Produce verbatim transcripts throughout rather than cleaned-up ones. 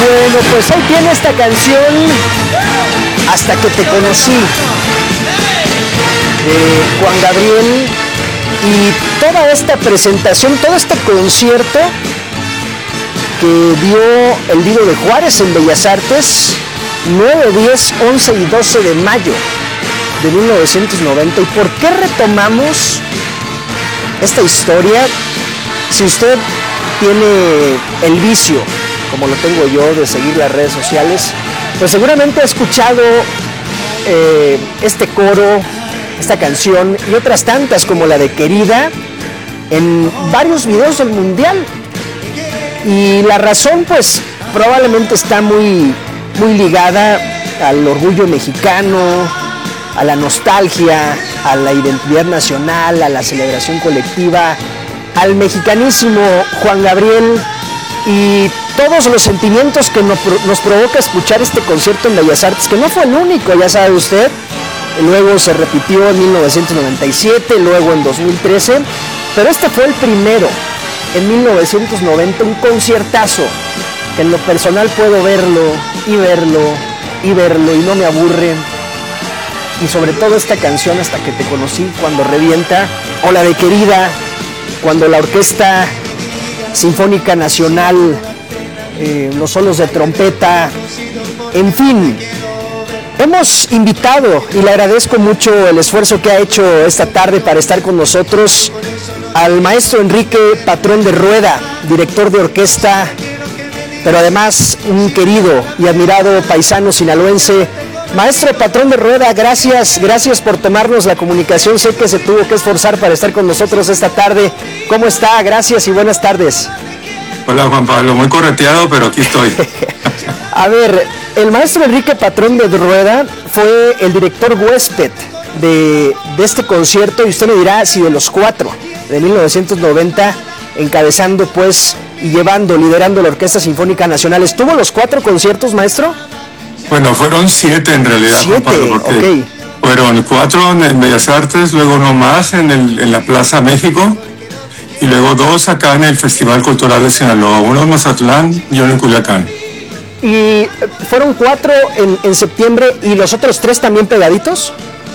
Bueno, pues ahí tiene esta canción, Hasta que te conocí, de Juan Gabriel, y toda esta presentación, todo este concierto que dio el Divo de Juárez en Bellas Artes, nueve, diez, once y doce de mayo de mil novecientos noventa. ¿Y por qué retomamos esta historia? Si usted tiene el vicio, como lo tengo yo, de seguir las redes sociales, pues seguramente ha escuchado eh, este coro, esta canción y otras tantas como la de Querida en varios videos del mundial. Y la razón, pues, probablemente está muy, muy ligada al orgullo mexicano, a la nostalgia, a la identidad nacional, a la celebración colectiva, al mexicanísimo Juan Gabriel y todos los sentimientos que nos, nos provoca escuchar este concierto en Bellas Artes, que no fue el único, ya sabe usted. Luego se repitió en mil novecientos noventa y siete, luego en dos mil trece, pero este fue el primero, en mil novecientos noventa, un conciertazo, que en lo personal puedo verlo, y verlo, y verlo, y no me aburre. Y sobre todo esta canción, Hasta que te conocí, cuando revienta, o la de Querida, cuando la Orquesta Sinfónica Nacional, eh, los solos de trompeta, en fin. Hemos invitado, y le agradezco mucho el esfuerzo que ha hecho esta tarde para estar con nosotros, al maestro Enrique Patrón de Rueda, director de orquesta, pero además un querido y admirado paisano sinaloense. Maestro Patrón de Rueda, gracias, gracias por tomarnos la comunicación. Sé que se tuvo que esforzar para estar con nosotros esta tarde. ¿Cómo está? Gracias y buenas tardes. Hola Juan Pablo, muy correteado, pero aquí estoy. A ver, el maestro Enrique Patrón de Rueda fue el director huésped de, de este concierto, y usted me dirá si de los cuatro de mil novecientos noventa, encabezando pues y llevando, liderando la Orquesta Sinfónica Nacional. ¿Estuvo los cuatro conciertos, maestro? Bueno, fueron siete en realidad, siete, Juan Pablo, porque okay. Fueron cuatro en Bellas Artes, luego uno más en, el, en la Plaza México, y luego dos acá en el Festival Cultural de Sinaloa, uno en Mazatlán y uno en Culiacán. ¿Y fueron cuatro en, en septiembre y los otros tres también pegaditos?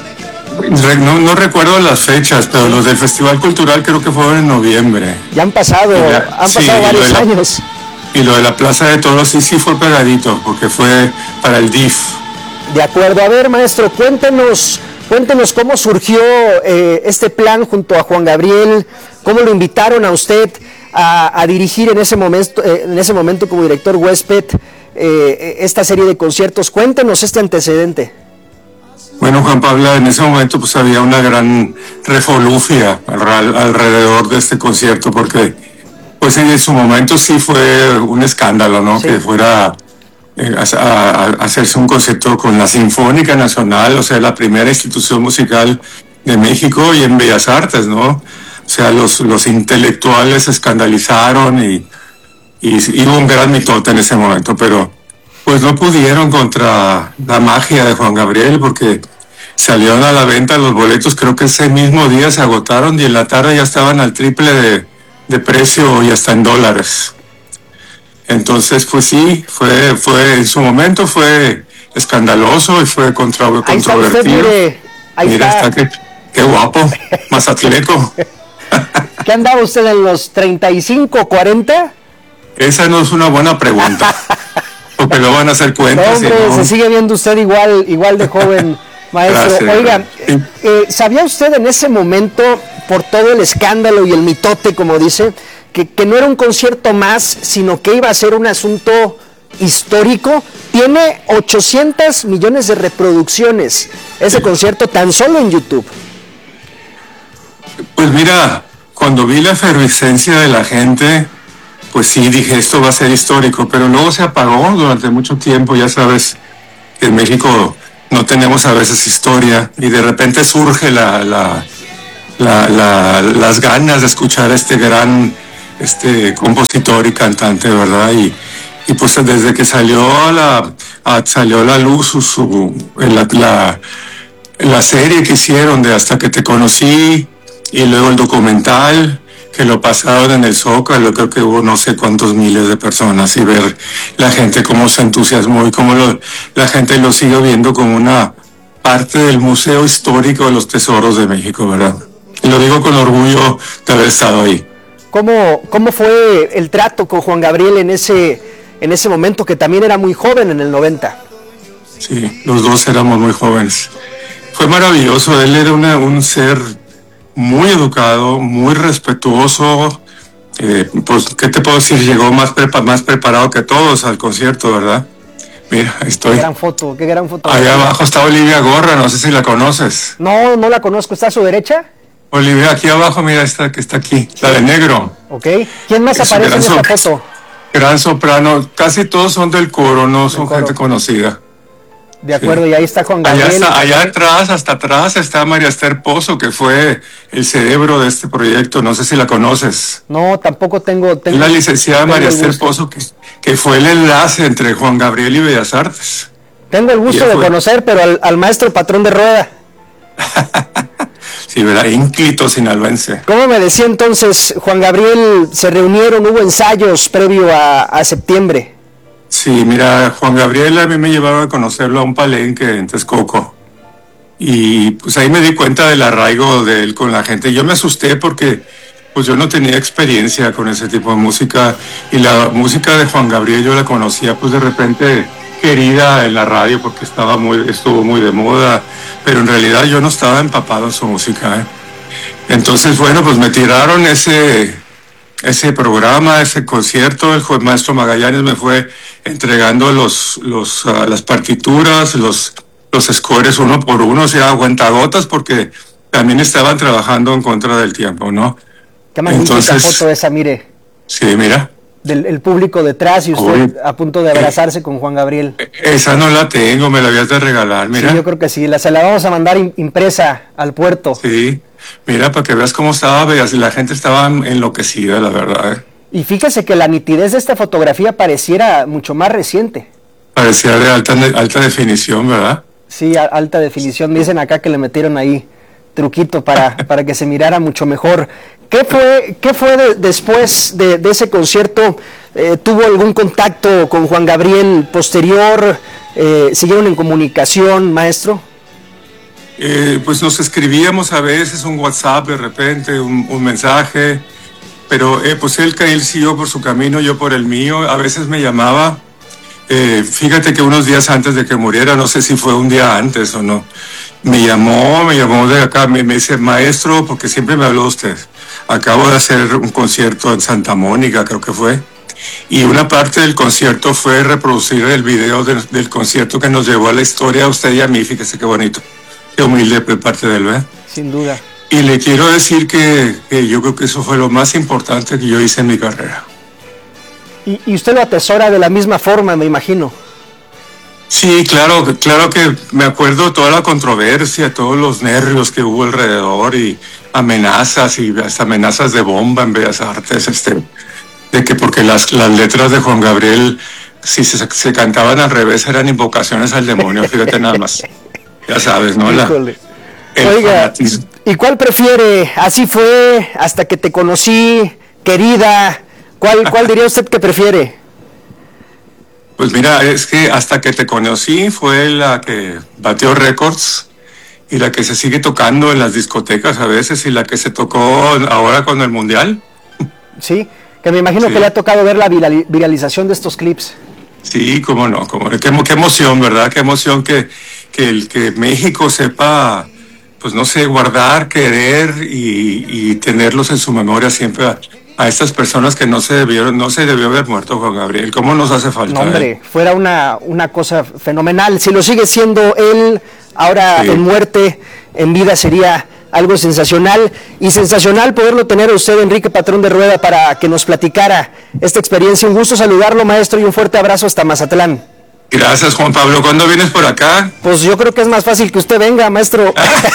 No, no recuerdo las fechas, pero los del Festival Cultural creo que fueron en noviembre. Ya han pasado, la, han sí, pasado varios la, años. Y lo de la Plaza de Toros sí, sí fue pegadito, porque fue para el D I F. De acuerdo. A ver, maestro, cuéntenos, cuéntenos cómo surgió eh, este plan junto a Juan Gabriel, cómo lo invitaron a usted a, a dirigir en ese momento, eh, en ese momento como director huésped eh, esta serie de conciertos. Cuéntenos este antecedente. Bueno, Juan Pablo, en ese momento pues había una gran refolufia alrededor de este concierto, porque pues en su momento sí fue un escándalo, ¿no? Sí. Que fuera eh, a, a, a hacerse un concierto con la Sinfónica Nacional, o sea, la primera institución musical de México, y en Bellas Artes, ¿no? O sea, los, los intelectuales se escandalizaron y, y, y hubo un gran mitote en ese momento, pero pues no pudieron contra la magia de Juan Gabriel, porque salieron a la venta los boletos, creo que ese mismo día se agotaron, y en la tarde ya estaban al triple de, de precio y hasta en dólares. Entonces, pues sí, fue, fue en su momento fue escandaloso y fue contra, ahí controvertido. Está usted, mire, ahí Mira, está. está que, qué guapo, mazatleco. ¿Qué andaba usted en los treinta y cinco, cuarenta? Esa no es una buena pregunta. Porque lo van a hacer cuentas. No, hombre, ¿no? Se sigue viendo usted igual, igual de joven, maestro. Gracias, Oiga, sí. eh, ¿sabía usted en ese momento, por todo el escándalo y el mitote, como dice, que, que no era un concierto más, sino que iba a ser un asunto histórico? Tiene ochocientos millones de reproducciones ese sí. concierto tan solo en YouTube. Pues mira, cuando vi la efervescencia de la gente, pues sí, dije, esto va a ser histórico, pero luego se apagó durante mucho tiempo. Ya sabes que en México no tenemos a veces historia, y de repente surge la, la, la, la, las ganas de escuchar a este gran este compositor y cantante, ¿verdad? Y, y pues desde que salió a la, a, salió a la luz su, su, la, la, la serie que hicieron de Hasta que te conocí, y luego el documental, que lo pasaron en el Zócalo, creo que hubo no sé cuántos miles de personas, y ver la gente cómo se entusiasmó y cómo lo, la gente lo sigue viendo como una parte del Museo Histórico de los Tesoros de México, ¿verdad? Y lo digo con orgullo de haber estado ahí. ¿Cómo, cómo fue el trato con Juan Gabriel en ese, en ese momento, que también era muy joven, en el noventa? Sí, los dos éramos muy jóvenes. Fue maravilloso, él era una, un ser muy educado, muy respetuoso, eh, pues, ¿qué te puedo decir? Llegó más, prepa más preparado que todos al concierto, ¿verdad? Mira, ahí estoy. Qué gran foto, qué gran foto. Allá abajo está Olivia Gorra, no sé si la conoces. No, no la conozco, ¿está a su derecha? Olivia, aquí abajo, mira, esta que está aquí, sí. La de negro. Ok, ¿quién más es aparece en esta foto? Gran soprano, casi todos son del coro, no son coro. Gente conocida. De acuerdo, sí. Y ahí está Juan Gabriel. Allá, está, allá atrás, hasta atrás, está María Esther Pozo, que fue el cerebro de este proyecto. No sé si la conoces. No, tampoco tengo... tengo la licenciada tengo María Esther Pozo, que, que fue el enlace entre Juan Gabriel y Bellas Artes. Tengo el gusto de fue... conocer, pero al, al maestro Patrón de Rueda. Sí, ¿verdad? Ínclito sinaloense. ¿Cómo me decía entonces, Juan Gabriel, se reunieron, hubo ensayos previo a, a septiembre? Sí, mira, Juan Gabriel a mí me llevaba a conocerlo a un palenque en Texcoco. Y pues ahí me di cuenta del arraigo de él con la gente. Yo me asusté porque pues yo no tenía experiencia con ese tipo de música. Y la música de Juan Gabriel yo la conocía pues de repente querida en la radio porque estaba muy, estuvo muy de moda. Pero en realidad yo no estaba empapado en su música, ¿eh? Entonces, bueno, pues me tiraron ese... ese programa, ese concierto. El maestro Magallanes me fue entregando los, los, uh, las partituras, los, los scores uno por uno, o sea, a cuentagotas, porque también estaban trabajando en contra del tiempo, ¿no? Qué magnífica Entonces, foto esa, mire. Sí, mira. Del el público detrás y usted Uy, a punto de abrazarse eh, con Juan Gabriel. Esa no la tengo, me la habías de regalar, mira. Sí, yo creo que sí, la, se la vamos a mandar impresa al puerto. Sí. Mira, para que veas cómo estaba, veas, la gente estaba enloquecida, la verdad. ¿eh? Y fíjese que la nitidez de esta fotografía pareciera mucho más reciente. Parecía de alta, alta definición, ¿verdad? Sí, a, alta definición. Dicen acá que le metieron ahí truquito para, para que se mirara mucho mejor. ¿Qué fue, qué fue de, después de, de ese concierto? Eh, ¿Tuvo algún contacto con Juan Gabriel posterior? Eh, ¿Siguieron en comunicación, maestro? Eh, pues nos escribíamos a veces un WhatsApp de repente, un, un mensaje, pero eh, pues él, él siguió por su camino, yo por el mío. A veces me llamaba, eh, fíjate que unos días antes de que muriera, no sé si fue un día antes o no, me llamó, me llamó de acá, me, me dice, maestro, porque siempre me habló usted, acabo de hacer un concierto en Santa Mónica, creo que fue, y una parte del concierto fue reproducir el video de, del concierto que nos llevó a la historia a usted y a mí, fíjese qué bonito. Qué humilde de parte de él, ¿verdad? Sin duda. Y le quiero decir que, que yo creo que eso fue lo más importante que yo hice en mi carrera. Y, y usted lo atesora de la misma forma, me imagino. Sí, claro, claro que me acuerdo toda la controversia, todos los nervios que hubo alrededor y amenazas y hasta amenazas de bomba en Bellas Artes, este, de que porque las, las letras de Juan Gabriel, si se, se cantaban al revés, eran invocaciones al demonio, fíjate nada más. Ya sabes, ¿no? La, Oiga, fanatismo. ¿Y cuál prefiere? Así fue, hasta que te conocí, querida. ¿Cuál, cuál diría usted que prefiere? Pues mira, es que hasta que te conocí fue la que batió récords y la que se sigue tocando en las discotecas a veces y la que se tocó ahora con el Mundial. Sí, que me imagino sí. que le ha tocado ver la viral, viralización de estos clips. Sí, cómo no, cómo no. Qué, qué emoción, ¿verdad? Qué emoción que, que, el, que México sepa, pues no sé, guardar, querer y, y tenerlos en su memoria siempre a, a estas personas que no se debieron, no se debió haber muerto Juan Gabriel. ¿Cómo nos hace falta? No, hombre, eh? fuera una, una cosa fenomenal. Si lo sigue siendo él, ahora sí. en muerte, en vida sería algo sensacional, y sensacional poderlo tener a usted, Enrique Patrón de Rueda, para que nos platicara esta experiencia. Un gusto saludarlo, maestro, y un fuerte abrazo hasta Mazatlán. Gracias, Juan Pablo. ¿Cuándo vienes por acá? Pues yo creo que es más fácil que usted venga, maestro.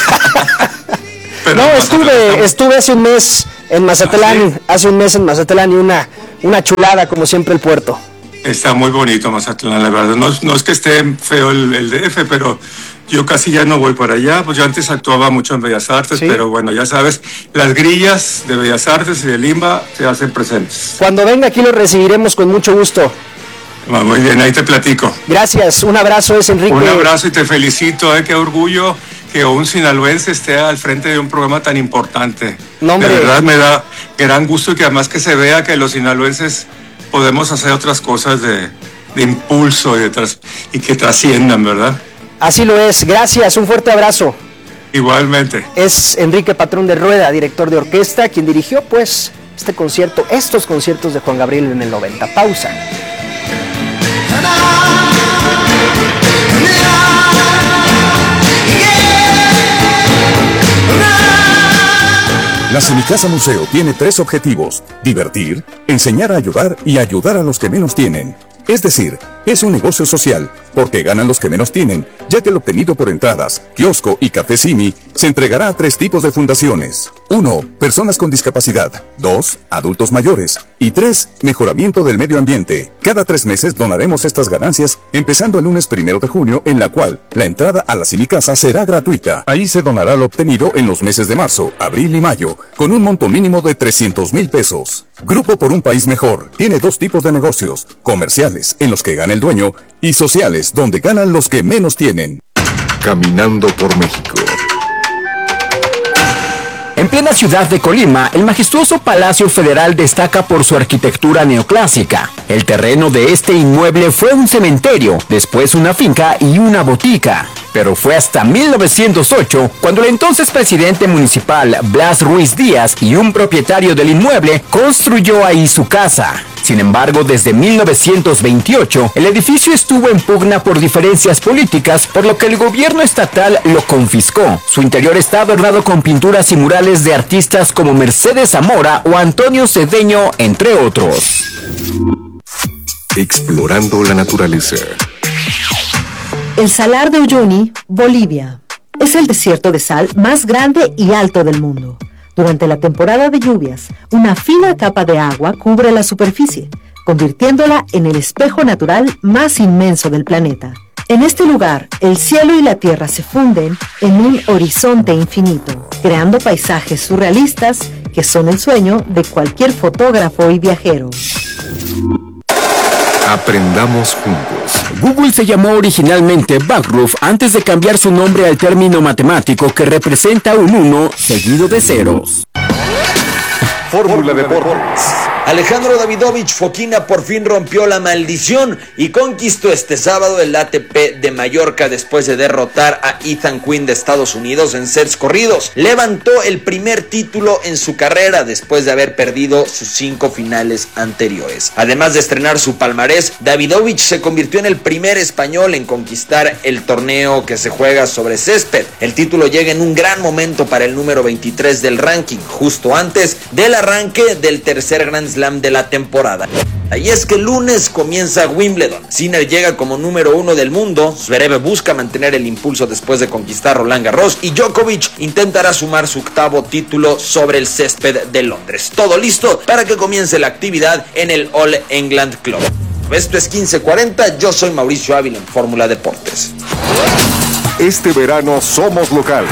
No, estuve, estuve hace un mes en Mazatlán, ¿Ah, sí? hace un mes en Mazatlán, y una, una chulada, como siempre, el puerto. Está muy bonito Mazatlán, la verdad. No, no es que esté feo el, el D F, pero yo casi ya no voy para allá. Pues yo antes actuaba mucho en Bellas Artes, ¿sí? Pero bueno, ya sabes, las grillas de Bellas Artes y de Limba se hacen presentes. Cuando venga aquí lo recibiremos con mucho gusto. Muy bien, ahí te platico. Gracias, un abrazo, es Enrique. Un abrazo y te felicito, eh, qué orgullo que un sinaloense esté al frente de un programa tan importante. No, hombre. De verdad me da gran gusto y que además que se vea que los sinaloenses podemos hacer otras cosas de, de impulso y, de tras, y que trasciendan, ¿verdad? Así lo es, gracias, un fuerte abrazo. Igualmente. Es Enrique Patrón de Rueda, director de orquesta, quien dirigió pues este concierto, estos conciertos de Juan Gabriel en el noventa. Pausa. La Cinicasa Museo tiene tres objetivos: divertir, enseñar a ayudar y ayudar a los que menos tienen. Es decir, es un negocio social, porque ganan los que menos tienen, ya que el obtenido por entradas, kiosco y café Simi se entregará a tres tipos de fundaciones. uno. Personas con discapacidad. dos. Adultos mayores. Y tres. Mejoramiento del medio ambiente. Cada tres meses donaremos estas ganancias, empezando el lunes primero de junio, en la cual la entrada a la Cinicasa será gratuita. Ahí se donará lo obtenido en los meses de marzo, abril y mayo, con un monto mínimo de trescientos mil pesos. Grupo por un País Mejor tiene dos tipos de negocios: comerciales, en los que gana el dueño, y sociales, donde ganan los que menos tienen. Caminando por México. En plena ciudad de Colima, el majestuoso Palacio Federal destaca por su arquitectura neoclásica. El terreno de este inmueble fue un cementerio, después una finca y una botica. Pero fue hasta mil novecientos ocho cuando el entonces presidente municipal Blas Ruiz Díaz y un propietario del inmueble construyó ahí su casa. Sin embargo, desde mil novecientos veintiocho, el edificio estuvo en pugna por diferencias políticas, por lo que el gobierno estatal lo confiscó. Su interior está adornado con pinturas y murales de artistas como Mercedes Zamora o Antonio Cedeño, entre otros. Explorando la naturaleza. El Salar de Uyuni, Bolivia, es el desierto de sal más grande y alto del mundo. Durante la temporada de lluvias, una fina capa de agua cubre la superficie, convirtiéndola en el espejo natural más inmenso del planeta. En este lugar, el cielo y la tierra se funden en un horizonte infinito, creando paisajes surrealistas que son el sueño de cualquier fotógrafo y viajero. Aprendamos juntos. Google se llamó originalmente Backroof antes de cambiar su nombre al término matemático que representa un uno seguido de ceros. Fórmula Deportes. Alejandro Davidovich Fokina por fin rompió la maldición y conquistó este sábado el A T P de Mallorca después de derrotar a Ethan Quinn de Estados Unidos en sets corridos. Levantó el primer título en su carrera después de haber perdido sus cinco finales anteriores. Además de estrenar su palmarés, Davidovich se convirtió en el primer español en conquistar el torneo que se juega sobre césped. El título llega en un gran momento para el número veintitrés del ranking, justo antes del arranque del tercer Grand Slam de la temporada. Y es que el lunes comienza Wimbledon. Sinner llega como número uno del mundo, Zverev busca mantener el impulso después de conquistar Roland Garros y Djokovic intentará sumar su octavo título sobre el césped de Londres. Todo listo para que comience la actividad en el All England Club. Esto es quince cuarenta, yo soy Mauricio Ávila en Fórmula Deportes. Este verano somos locales.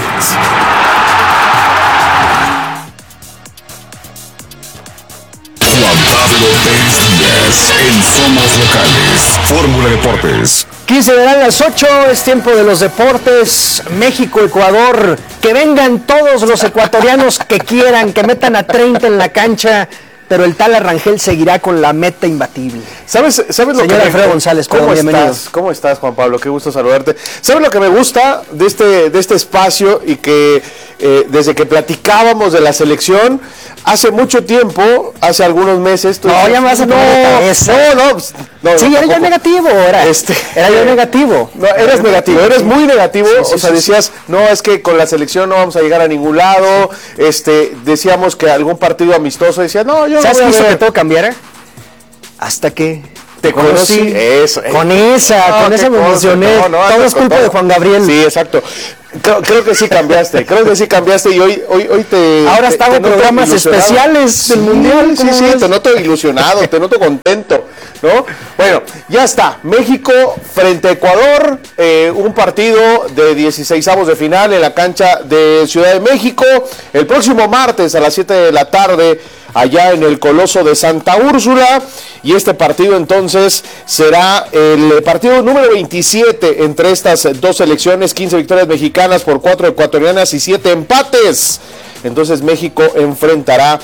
Juan Pablo Pérez Díaz en Somos Locales. Fórmula Deportes. quince verán las ocho, es tiempo de los deportes. México, Ecuador, que vengan todos los ecuatorianos que quieran, que metan a treinta en la cancha, pero el tal Arrangel seguirá con la meta imbatible. ¿Sabes, sabes lo Señor que Alfredo González, ¿cómo perdón, estás? bienvenido. ¿Cómo estás, Juan Pablo? Qué gusto saludarte. ¿Sabes lo que me gusta de este, de este espacio y que eh, desde que platicábamos de la selección, hace mucho tiempo, hace algunos meses... Tú No, dices, ya me vas a no, poner de cabeza. no, no, pues, no, Sí, no, era yo tampoco. negativo, era. Este, Era yo negativo. No, eres negativo, eres muy negativo, Sí, sí, o sea, sí, decías, no, es que con la selección no vamos a llegar a ningún lado, este, decíamos que algún partido amistoso, decías, no, yo no ¿Sabes voy qué a hizo ver. que todo cambiara? Hasta que Te conocí, eso, eh. con esa, No, con qué esa me cosa, emocioné. no, no, todo andas es con culpa todo. de Juan Gabriel. Sí, exacto. Creo, creo que sí cambiaste, creo que sí cambiaste y hoy, hoy, hoy te... Ahora te, estamos en programas especiales del sí, Mundial. Sí, sí, te noto ilusionado, te noto contento, ¿no? Bueno, ya está, México frente a Ecuador, eh, un partido de dieciseisavos de final en la cancha de Ciudad de México, el próximo martes a las siete de la tarde, allá en el Coloso de Santa Úrsula, y este partido entonces será el partido número veintisiete entre estas dos selecciones, quince victorias mexicanas por cuatro ecuatorianas y siete empates. Entonces México enfrentará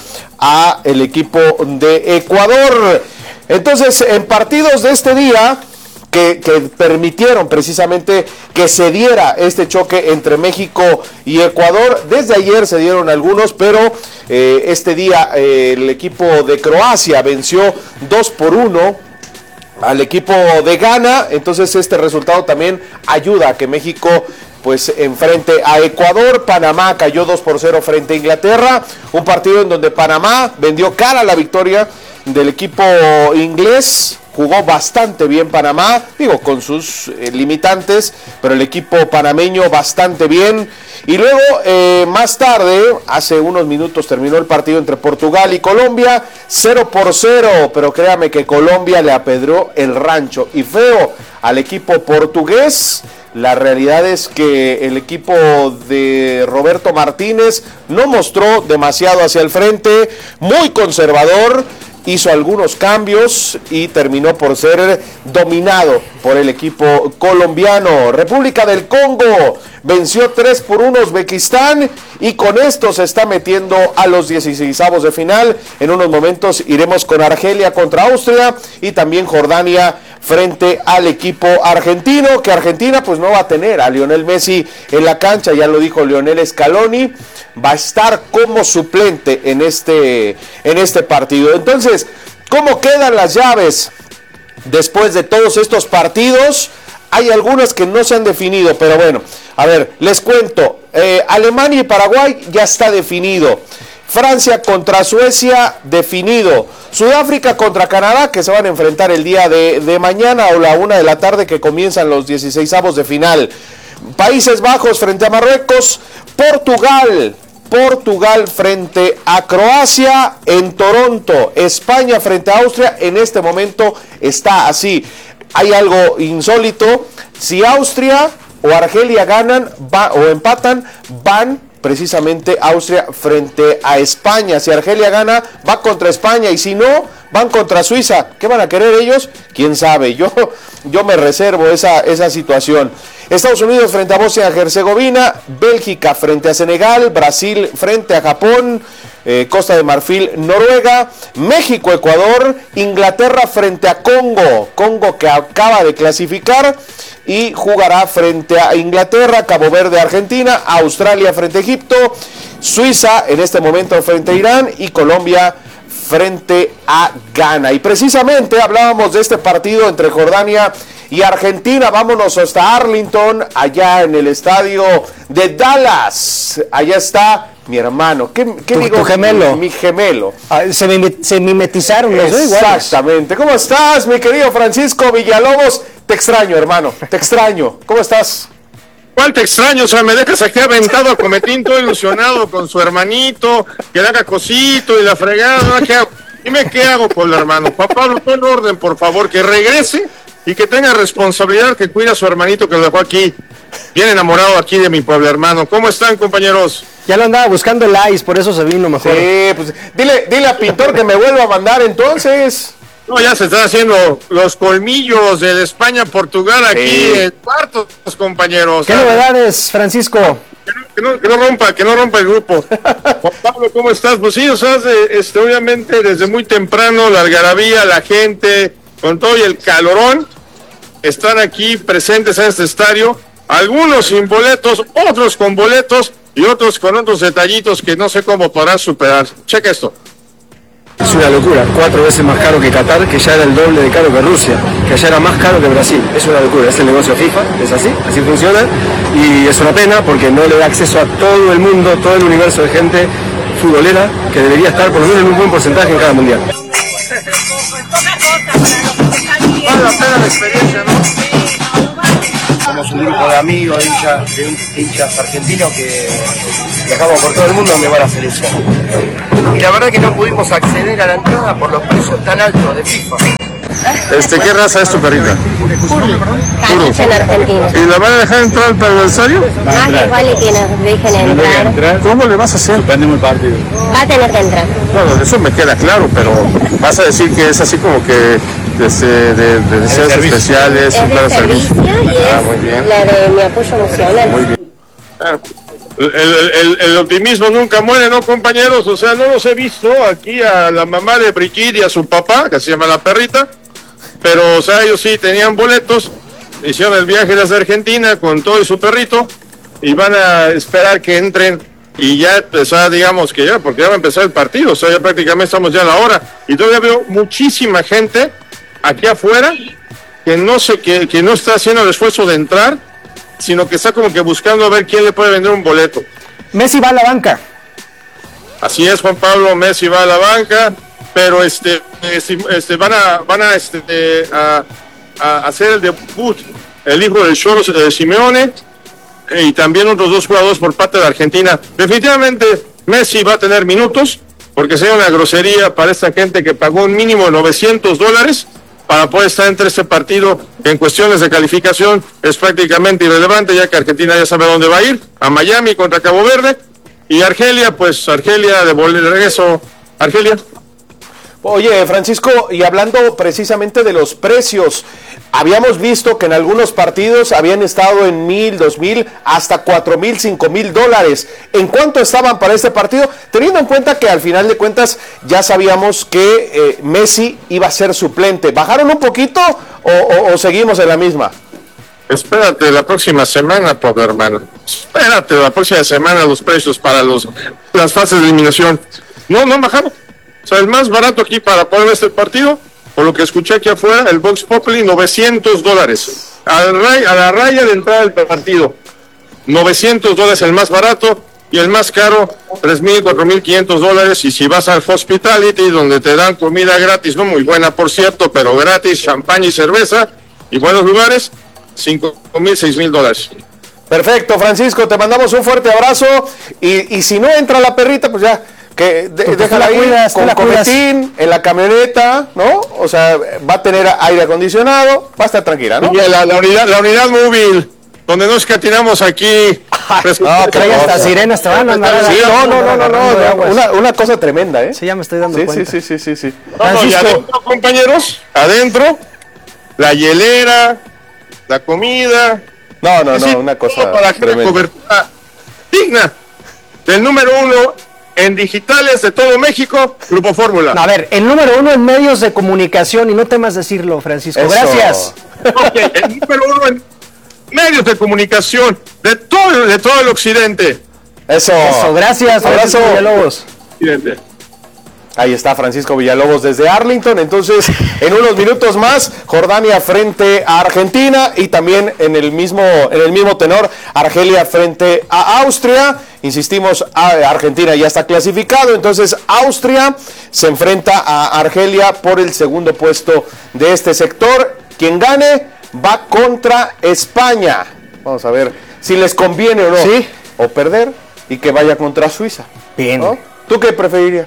a el equipo de Ecuador. Entonces, en partidos de este día, Que, que permitieron precisamente que se diera este choque entre México y Ecuador. Desde ayer se dieron algunos, pero eh, este día eh, el equipo de Croacia venció dos por uno al equipo de Ghana. Entonces este resultado también ayuda a que México pues enfrente a Ecuador. Panamá cayó dos por cero frente a Inglaterra, un partido en donde Panamá vendió cara a la victoria del equipo inglés. Jugó bastante bien Panamá, digo, con sus eh, limitantes, pero el equipo panameño bastante bien. Y luego, eh, más tarde, hace unos minutos terminó el partido entre Portugal y Colombia, cero por cero, pero créame que Colombia le apedreó el rancho y feo al equipo portugués. La realidad es que el equipo de Roberto Martínez no mostró demasiado hacia el frente, muy conservador. Hizo algunos cambios y terminó por ser dominado por el equipo colombiano. República del Congo venció tres por uno a Uzbekistán y con esto se está metiendo a los dieciseisavos de final. En unos momentos iremos con Argelia contra Austria y también Jordania frente al equipo argentino, que Argentina pues no va a tener a Lionel Messi en la cancha, ya lo dijo Lionel Scaloni, va a estar como suplente en este, en este partido. Entonces, ¿cómo quedan las llaves después de todos estos partidos? Hay algunas que no se han definido, pero bueno, a ver, les cuento. eh, Alemania y Paraguay ya está definido. Francia contra Suecia, definido. Sudáfrica contra Canadá, que se van a enfrentar el día de, de mañana o la una de la tarde, que comienzan los dieciseisavos de final. Países Bajos frente a Marruecos. Portugal, Portugal frente a Croacia en Toronto. España frente a Austria. En este momento está así. Hay algo insólito. Si Austria o Argelia ganan va, o empatan, van precisamente Austria frente a España. Si Argelia gana, va contra España, y si no, van contra Suiza. ¿Qué van a querer ellos? ¿Quién sabe? Yo, yo me reservo esa, esa situación. Estados Unidos frente a Bosnia-Herzegovina, Bélgica frente a Senegal, Brasil frente a Japón, eh, Costa de Marfil, Noruega, México, Ecuador, Inglaterra frente a Congo, Congo que acaba de clasificar y jugará frente a Inglaterra, Cabo Verde, Argentina, Australia frente a Egipto, Suiza en este momento frente a Irán y Colombia frente a Ghana. Y precisamente hablábamos de este partido entre Jordania y Argentina. Vámonos hasta Arlington, allá en el estadio de Dallas. Allá está mi hermano. ¿Qué, qué tu, digo? Tu gemelo. Mi, mi gemelo. Ah, se, mim se mimetizaron los dos iguales. Exactamente. ¿Cómo estás, mi querido Francisco Villalobos? Te extraño, hermano. Te extraño. ¿Cómo estás? ¿Cuál te extraño? O sea, me dejas aquí aventado a Cometín, todo ilusionado con su hermanito, que le haga cosito y la fregada. ¿No? ¿Qué hago? Dime qué hago con el hermano. Papá, pon en orden, por favor, que regrese y que tenga responsabilidad, que cuida a su hermanito que lo dejó aquí, bien enamorado aquí de mi pueblo hermano. ¿Cómo están, compañeros? Ya lo andaba buscando el ice, por eso se vino mejor. Sí, pues dile, dile a Pintor que me vuelva a mandar entonces. No, ya se están haciendo los colmillos de España-Portugal aquí Sí. en cuartos, compañeros. ¿Qué novedades, Francisco? Que no, que no rompa, que no rompa el grupo. Juan Pablo, ¿cómo estás? Pues sí, o sea, este, obviamente desde muy temprano la algarabía, la gente, con todo y el calorón, están aquí presentes en este estadio, algunos sin boletos, otros con boletos y otros con otros detallitos que no sé cómo podrás superar. Checa esto. Es una locura, cuatro veces más caro que Qatar, que ya era el doble de caro que Rusia, que allá era más caro que Brasil. Es una locura, es el negocio FIFA, es así, así funciona, y es una pena porque no le da acceso a todo el mundo, todo el universo de gente futbolera que debería estar por lo menos en un buen porcentaje en cada mundial. Vale la pena la experiencia, ¿no? Somos un grupo grupo de amigos, de hinchas, de hinchas argentinos que viajamos por todo el mundo donde va la selección. Y la verdad que no pudimos acceder a la entrada por los precios tan altos de FIFA. Este, ¿qué raza es tu perrita? Caniche en Argentina. ¿Y la van a dejar entrar al adversario? Más que vale que nos dejen entrar. ¿Cómo le vas a hacer? Depende del partido. Va a tener que entrar. Bueno, eso me queda claro, pero vas a decir que es así como que de, de, de deseos especiales, Es un plan de de servicio. servicio y Ah, es muy bien. la de mi apoyo emocional. Muy bien. El, el, el optimismo nunca muere, ¿no, compañeros? O sea, no los he visto aquí a la mamá de Brigitte y a su papá, que se llama la perrita, pero, o sea, ellos sí tenían boletos, hicieron el viaje desde Argentina con todo y su perrito, y van a esperar que entren, y ya empezar, digamos que ya, porque ya va a empezar el partido, o sea, ya prácticamente estamos ya a la hora, y todavía veo muchísima gente aquí afuera que no, se, que, que no está haciendo el esfuerzo de entrar, sino que está como que buscando a ver quién le puede vender un boleto. Messi va a la banca. Así es, Juan Pablo, Messi va a la banca, pero este, este, este van a, van a, este, a, a hacer el debut el hijo del Cholo de Simeone y también otros dos jugadores por parte de Argentina. Definitivamente Messi va a tener minutos, porque sería una grosería para esta gente que pagó un mínimo de novecientos dólares para poder estar entre este partido. En cuestiones de calificación es prácticamente irrelevante, ya que Argentina ya sabe dónde va a ir, a Miami contra Cabo Verde, y Argelia, pues Argelia de regreso, Argelia. Oye, Francisco, y hablando precisamente de los precios, habíamos visto que en algunos partidos habían estado en mil, dos mil, hasta cuatro mil, cinco mil dólares. ¿En cuánto estaban para este partido? Teniendo en cuenta que al final de cuentas ya sabíamos que eh, Messi iba a ser suplente. ¿Bajaron un poquito o, o, o seguimos en la misma? Espérate la próxima semana, pobre hermano. Espérate la próxima semana los precios para los las fases de eliminación. No, no han bajado. O sea, el más barato aquí para poder ver este partido, por lo que escuché aquí afuera, el Vox Populi, novecientos dólares. A la, raya, a la raya de entrada del partido. novecientos dólares el más barato, y el más caro, tres mil, cuatro mil quinientos dólares. Y si vas al Hospitality, donde te dan comida gratis, no muy buena por cierto, pero gratis, champaña y cerveza, y buenos lugares, cinco mil, seis mil dólares. Perfecto, Francisco, te mandamos un fuerte abrazo, y, y si no entra la perrita, pues ya... que de, déjala ahí cuidas, con cometín en la camioneta, ¿no? O sea, va a tener aire acondicionado, va a estar tranquila, ¿no? Y la, la unidad, la unidad móvil, donde no escatinamos aquí. No, trae hasta sirenas, te van a mandar. Sí, no, no, no, no, no, una, una cosa tremenda, ¿eh? Sí, ya me estoy dando sí, cuenta. Sí, sí, sí, sí, sí. No, no, y adentro, compañeros, adentro, la hielera, la comida. No, no, sí, no, una cosa para que la tremenda. cobertura digna del número uno en digitales de todo México, Grupo Fórmula. A ver, el número uno en medios de comunicación, y no temas decirlo, Francisco. Eso. Gracias. Okay, el número uno en medios de comunicación de todo, de todo el occidente. Eso. Eso, gracias, Francisco Abrazo. Villalobos. Occidente. Ahí está Francisco Villalobos desde Arlington. Entonces, en unos minutos más, Jordania frente a Argentina, y también en el mismo, en el mismo tenor, Argelia frente a Austria. Insistimos, Argentina ya está clasificado, entonces Austria se enfrenta a Argelia por el segundo puesto de este sector. Quien gane va contra España. Vamos a ver si les conviene o no. Sí. O perder y que vaya contra Suiza. Bien. ¿No? ¿Tú qué preferirías?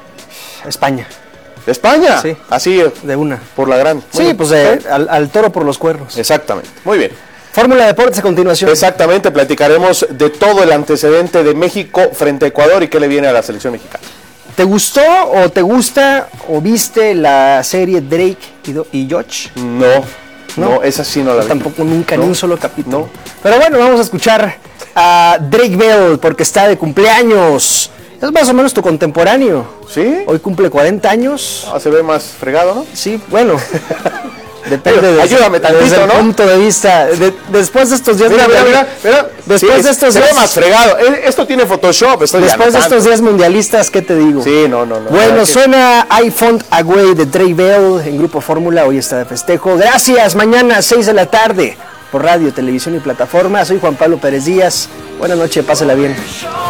España. ¿España? Sí. Así, de una. Por la gran. Sí, Muy pues bien. eh, al, al toro por los cuernos. Exactamente. Muy bien. Fórmula Deportes a continuación. Exactamente, platicaremos de todo el antecedente de México frente a Ecuador y qué le viene a la selección mexicana. ¿Te gustó o te gusta o viste la serie Drake y, Do- y Josh? No, no, ¿No? esa sí no la vi. Tampoco nunca, No, ni un solo capítulo. no. Pero bueno, vamos a escuchar a Drake Bell porque está de cumpleaños. Es más o menos tu contemporáneo. ¿Sí? Hoy cumple cuarenta años. Ah, se ve más fregado, ¿no? Sí, bueno. Depende de, Ayúdame tantito, desde el ¿no? punto de vista. De- después de estos días Mira, mira, mira, mundialistas- mira. Después Sí, de estos se ve días- más fregado. Eh, Esto tiene Photoshop, estoy Después de anotando. estos días mundialistas, ¿qué te digo? Sí, no, no, no. Bueno, Verdad que- suena I Found a Way de Drake Bell en Grupo Fórmula. Hoy está de festejo. Gracias. Mañana a seis de la tarde por radio, televisión y plataforma. Soy Juan Pablo Pérez Díaz. Buenas noches, pásela bien.